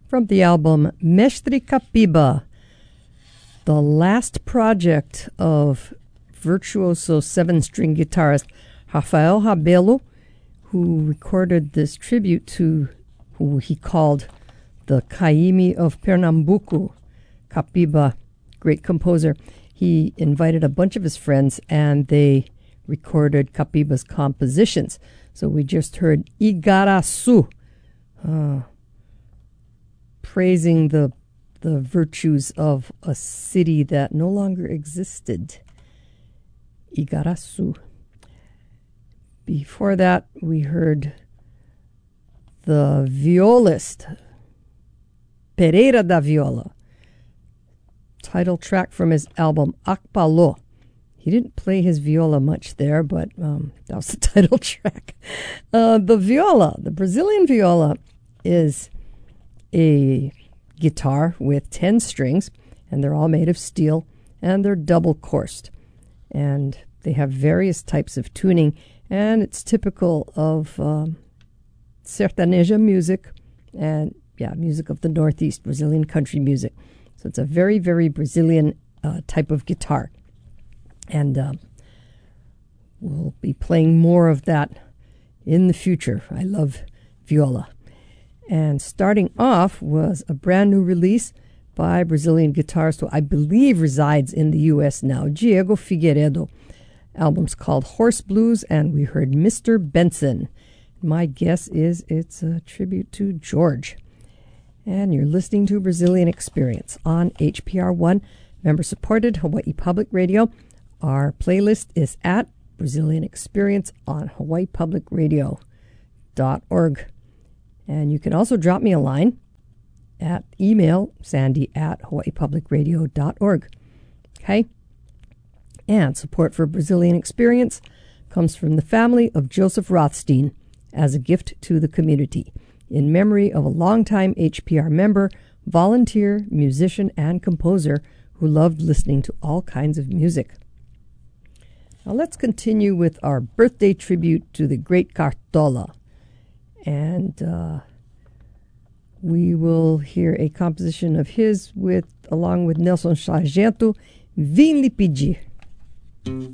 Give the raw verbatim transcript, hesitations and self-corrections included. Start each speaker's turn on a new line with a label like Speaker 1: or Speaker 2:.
Speaker 1: from the album Mestre Capiba, the last project of virtuoso seven-string guitarist Rafael Rabelo, who recorded this tribute to who he called the Caymmi of Pernambuco, Capiba, great composer. He invited a bunch of his friends, and they recorded Capiba's compositions. So we just heard Igaraçu, uh, praising the the virtues of a city that no longer existed. Igaraçu. Before that, we heard the violist, Pereira da Viola, title track from his album Akpalô. He didn't play his viola much there, but um, that was the title track. Uh, the viola, the Brazilian viola, is a guitar with ten strings, and they're all made of steel, and they're double coursed. And they have various types of tuning, and it's typical of um, sertaneja music and, yeah, music of the Northeast, Brazilian country music. So it's a very, very Brazilian uh, type of guitar. And uh, we'll be playing more of that in the future. I love viola. And starting off was a brand new release by Brazilian guitarist who I believe resides in the U S now, Diego Figueiredo. Album's called Horse Blues, and we heard Mister Benson. My guess is it's a tribute to George. And you're listening to Brazilian Experience on H P R one, member-supported Hawaii Public Radio. Our playlist is at Brazilian Experience on hawaii public radio dot org. And you can also drop me a line at email, sandy at hawaii public radio dot org. Okay? And support for Brazilian Experience comes from the family of Joseph Rothstein as a gift to the community, in memory of a longtime H P R member, volunteer, musician, and composer who loved listening to all kinds of music. Now let's continue with our birthday tribute to the great Cartola. And uh, we will hear a composition of his with, along with Nelson Sargento, Vim Lhe Pedir.